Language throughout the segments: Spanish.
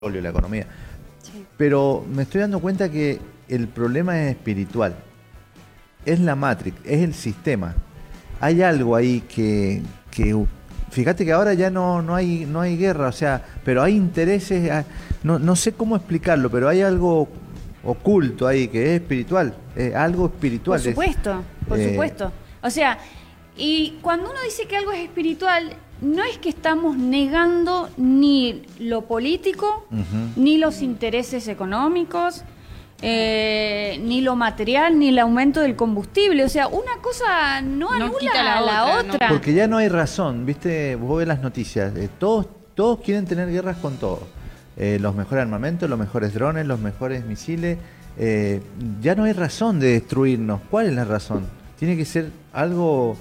la economía. Sí. Pero me estoy dando cuenta que el problema es espiritual. Es la Matrix, es el sistema. Hay algo ahí fíjate que ahora ya no hay guerra, o sea, pero hay intereses, no sé cómo explicarlo, pero hay algo oculto ahí que es espiritual, algo espiritual. Por supuesto, por supuesto. O sea, y cuando uno dice que algo es espiritual, no es que estamos negando ni lo político, ni los intereses económicos, ni lo material, ni el aumento del combustible. O sea, una cosa no anula quita la otra. Porque ya no hay razón, ¿viste? Vos ves las noticias, todos quieren tener guerras con todo. Los mejores armamentos, los mejores drones, los mejores misiles. Ya no hay razón de destruirnos. ¿Cuál es la razón? Tiene que ser algo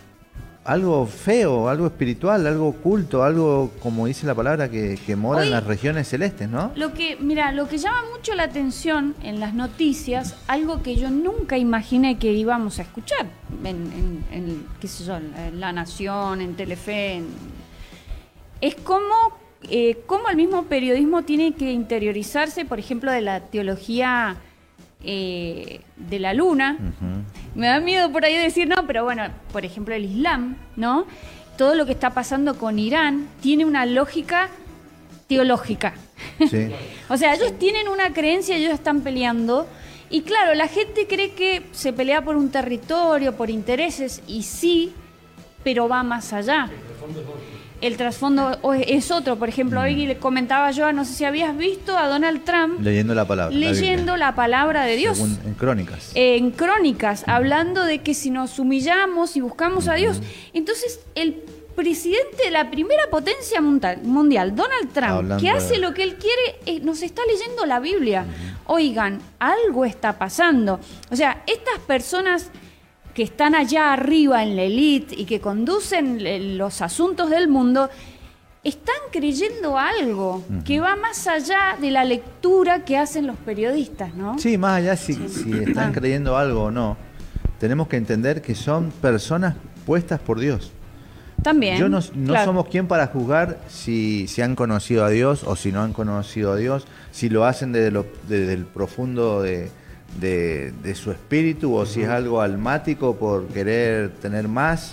feo, algo espiritual, algo oculto, algo, como dice la palabra, que mora en las regiones celestes, ¿no? Lo que llama mucho la atención en las noticias, algo que yo nunca imaginé que íbamos a escuchar en qué sé yo, en La Nación, en Telefe, es cómo el mismo periodismo tiene que interiorizarse, por ejemplo, de la teología de la luna. Me da miedo por ahí decir, no, pero bueno, por ejemplo, el Islam, ¿no? Todo lo que está pasando con Irán tiene una lógica teológica. Sí. O sea, ellos tienen una creencia, ellos están peleando. Y claro, la gente cree que se pelea por un territorio, por intereses, y sí, pero va más allá. El trasfondo es otro. Por ejemplo, hoy le comentaba yo, no sé si habías visto a Donald Trump leyendo la palabra. Leyendo la palabra de Dios. En Crónicas. En Crónicas, hablando de que si nos humillamos y buscamos a Dios. Entonces, el presidente de la primera potencia mundial, Donald Trump, Hablando que hace lo que él quiere, nos está leyendo la Biblia. Oigan, algo está pasando. O sea, estas personas que están allá arriba en la élite y que conducen los asuntos del mundo, están creyendo algo que va más allá de la lectura que hacen los periodistas, ¿no? Sí, más allá si están creyendo algo o no, tenemos que entender que son personas puestas por Dios. También. No claro. somos quien para juzgar si han conocido a Dios o si no han conocido a Dios, si lo hacen desde el profundo de su espíritu o si es algo almático por querer tener más,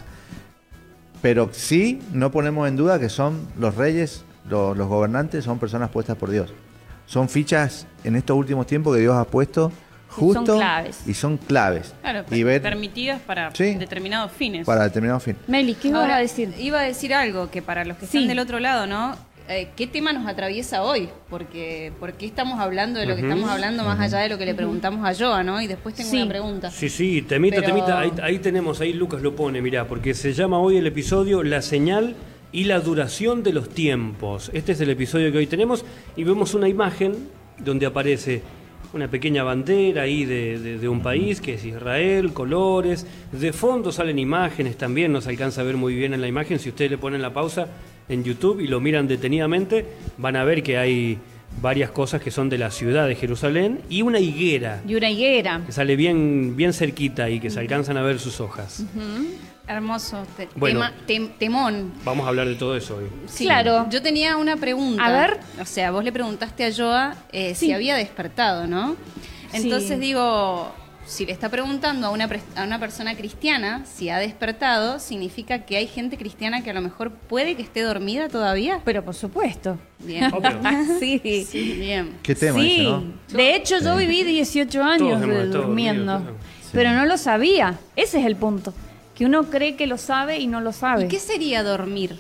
pero sí no ponemos en duda que son los reyes, los gobernantes son personas puestas por Dios, son fichas en estos últimos tiempos que Dios ha puesto justo y son claves. Claro, y permitidas para determinados fines. Para determinados fines. Meli, ¿qué ibas a decir? Iba a decir algo que para los que están del otro lado, ¿no? ¿Qué tema nos atraviesa hoy? ¿Por qué estamos hablando de lo que estamos hablando más allá de lo que le preguntamos a Joa, ¿no? Y después tengo una pregunta. Sí, temita. Ahí tenemos, ahí Lucas lo pone, mirá, porque se llama hoy el episodio La señal y la duración de los tiempos. Este es el episodio que hoy tenemos y vemos una imagen donde aparece una pequeña bandera ahí de un país que es Israel, colores, de fondo salen imágenes también, no se alcanza a ver muy bien en la imagen, si ustedes le ponen la pausa en YouTube y lo miran detenidamente, van a ver que hay varias cosas que son de la ciudad de Jerusalén y una higuera. Que sale bien cerquita y que se alcanzan a ver sus hojas. Hermoso. Bueno, temón. Vamos a hablar de todo eso hoy. Sí, claro. Yo tenía una pregunta. A ver. O sea, vos le preguntaste a Joa si había despertado, ¿no? Entonces digo, si le está preguntando a una persona cristiana si ha despertado, ¿significa que hay gente cristiana que a lo mejor puede que esté dormida todavía? Pero por supuesto. Bien. Sí, bien. ¿Qué tema ese, no? De hecho, yo viví 18 años durmiendo, pero no lo sabía. Ese es el punto. Que uno cree que lo sabe y no lo sabe. ¿Y qué sería dormir?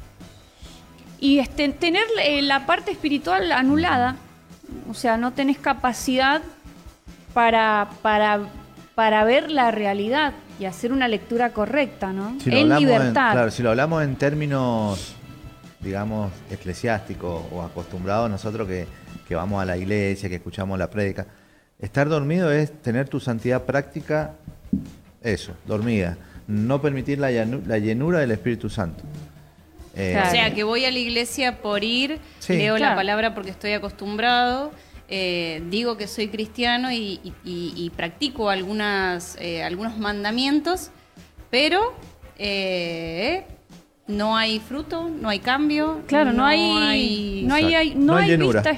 Y tener la parte espiritual anulada. O sea, no tenés capacidad para ver la realidad y hacer una lectura correcta, ¿no? En libertad. Si lo hablamos en términos, digamos, eclesiásticos o acostumbrados nosotros que vamos a la iglesia, que escuchamos la prédica, estar dormido es tener tu santidad práctica, dormida. No permitir la llenura del Espíritu Santo. O sea, que voy a la iglesia por ir, leo la palabra porque estoy acostumbrado, digo que soy cristiano y practico algunos mandamientos, pero no hay fruto, no hay cambio. Claro, no hay llenura. vista